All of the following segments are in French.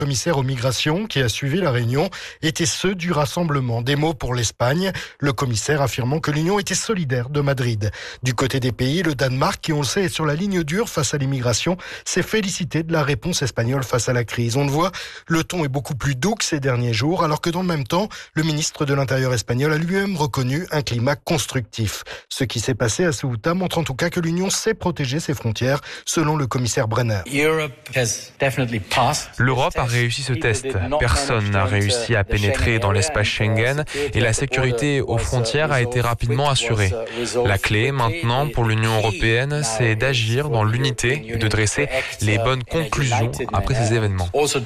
commissaire aux migrations qui a suivi la réunion étaient ceux du rassemblement. Des mots pour l'Espagne, le commissaire affirmant que l'Union était solidaire de Madrid. Du côté des pays, le Danemark, qui on le sait est sur la ligne dure face à l'immigration, s'est félicité de la réponse espagnole face à la crise. On le voit, le ton est beaucoup plus doux que ces derniers jours, alors que dans le même temps, le ministre de l'Intérieur espagnol a lui-même reconnu un climat constructif. Ce qui s'est passé à Ceuta montre en tout cas que l'Union sait protéger ses frontières, selon le commissaire Brenner. L'Europe a réussi ce test. Personne n'a réussi à pénétrer dans l'espace Schengen et la sécurité aux frontières a été rapidement assurée. La clé maintenant pour l'Union européenne, c'est d'agir dans l'unité et de dresser les bonnes conclusions après ces événements.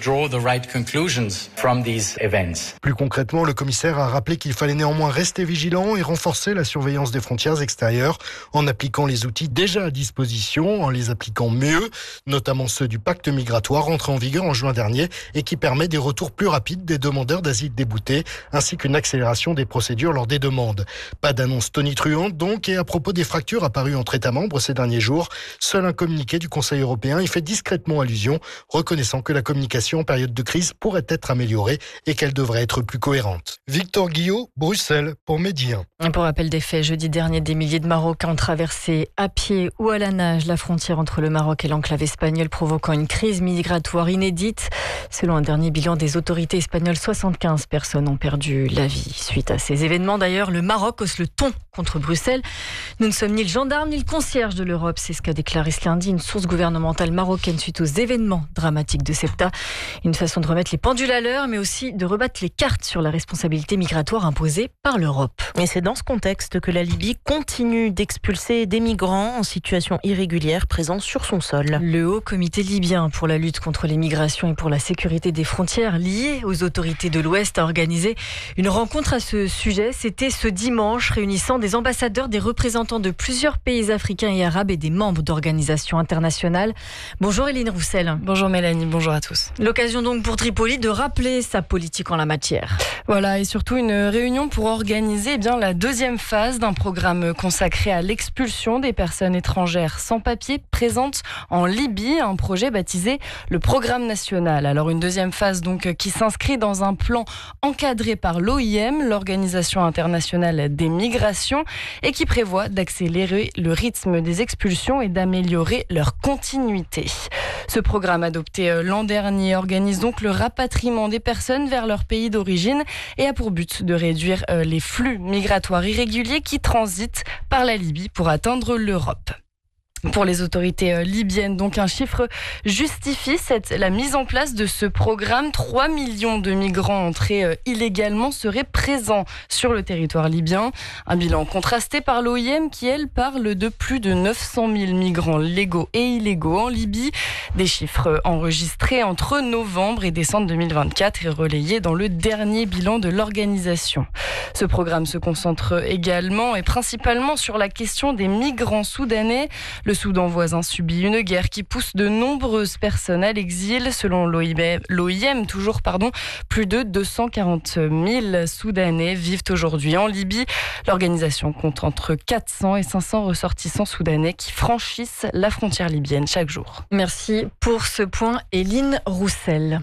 Plus concrètement, le commissaire a rappelé qu'il fallait néanmoins rester vigilant et renforcer la surveillance des frontières extérieures en appliquant les outils déjà à disposition, en les appliquant mieux, notamment ceux du pacte migratoire entré en vigueur en juin dernier et qui permet des retours plus rapides des demandeurs d'asile déboutés, ainsi qu'une accélération des procédures lors des demandes. Pas d'annonce tonitruante donc, et à propos des fractures apparues entre États membres ces derniers jours, seul un communiqué du Conseil européen y fait discrètement allusion, reconnaissant que la communication en période de crise pourrait être améliorée et qu'elle devrait être plus cohérente. Victor Guillot, Bruxelles, pour Midi 1. Pour rappel des faits, jeudi dernier, des milliers de Marocains ont traversé à pied ou à la nage la frontière entre le Maroc et l'enclave espagnole, provoquant une crise migratoire inédite. Selon un dernier bilan des autorités espagnoles, 75 personnes ont perdu la vie. Suite à ces événements, d'ailleurs, le Maroc hausse le ton contre Bruxelles. Nous ne sommes ni le gendarme ni le concierge de l'Europe, c'est ce qu'a déclaré ce lundi une source gouvernementale marocaine suite aux événements dramatiques de Ceuta. Une façon de remettre les pendules à l'heure, mais aussi de rebattre les cartes sur la responsabilité migratoire imposée par l'Europe. Et c'est dans ce contexte que la Libye continue d'expulser des migrants en situation irrégulière présents sur son sol. Le Haut Comité libyen pour la lutte contre les migrations et pour la sécurité des frontières, lié aux autorités de l'Ouest, a organisé une rencontre à ce sujet. C'était ce dimanche, réunissant des ambassadeurs, des représentants de plusieurs pays africains et arabes et des membres d'organisations internationales. Bonjour Eline Roussel. Bonjour Mélanie, bonjour à tous. L'occasion donc pour Tripoli de rappeler sa politique en la matière. Voilà, et surtout une réunion pour organiser la deuxième phase d'un programme consacré à l'expulsion des personnes étrangères sans papier présentes en Libye, un projet baptisé le Programme National. Alors une deuxième phase donc qui s'inscrit dans un plan encadré par l'OIM, l'Organisation Internationale des Migrations, et qui prévoit d'accélérer le rythme des expulsions et d'améliorer leur continuité. Ce programme adopté l'an dernier organise donc le rapatriement des personnes vers leur pays d'origine et a pour but de réduire les flux migratoires irréguliers qui transitent par la Libye pour atteindre l'Europe. Pour les autorités libyennes, donc un chiffre justifie la mise en place de ce programme. 3 millions de migrants entrés illégalement seraient présents sur le territoire libyen. Un bilan contrasté par l'OIM qui, elle, parle de plus de 900 000 migrants légaux et illégaux en Libye. Des chiffres enregistrés entre novembre et décembre 2024 et relayés dans le dernier bilan de l'organisation. Ce programme se concentre également et principalement sur la question des migrants soudanais. Le Soudan voisin subit une guerre qui pousse de nombreuses personnes à l'exil. Selon l'OIM, plus de 240 000 Soudanais vivent aujourd'hui en Libye. L'organisation compte entre 400 et 500 ressortissants soudanais qui franchissent la frontière libyenne chaque jour. Merci pour ce point, Eline Roussel.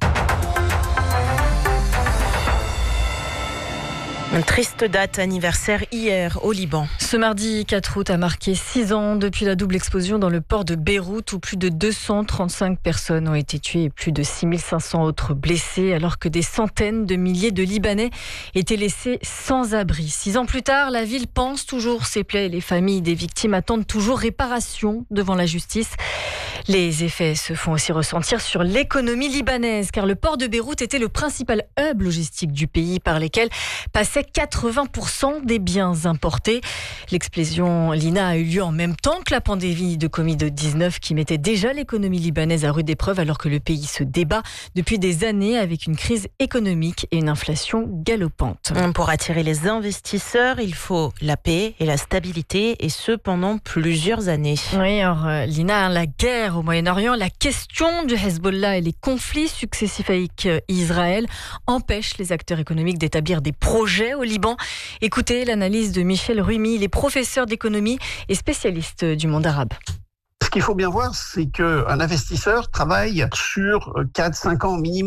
Une triste date anniversaire hier au Liban. Ce mardi 4 août a marqué 6 ans depuis la double explosion dans le port de Beyrouth où plus de 235 personnes ont été tuées et plus de 6500 autres blessées alors que des centaines de milliers de Libanais étaient laissés sans abri. 6 ans plus tard, la ville pense toujours ses plaies et les familles des victimes attendent toujours réparation devant la justice. Les effets se font aussi ressentir sur l'économie libanaise car le port de Beyrouth était le principal hub logistique du pays par lequel passaient 80% des biens importés. L'explosion, Lina, a eu lieu en même temps que la pandémie de Covid-19 qui mettait déjà l'économie libanaise à rude épreuve alors que le pays se débat depuis des années avec une crise économique et une inflation galopante. Pour attirer les investisseurs, il faut la paix et la stabilité et ce pendant plusieurs années. Oui, alors Lina, la guerre au Moyen-Orient, la question du Hezbollah et les conflits successifs avec Israël empêchent les acteurs économiques d'établir des projets au Liban. Écoutez l'analyse de Michel Rumi, il est professeur d'économie et spécialiste du monde arabe. Ce qu'il faut bien voir, c'est qu'un investisseur travaille sur 4-5 ans minimum.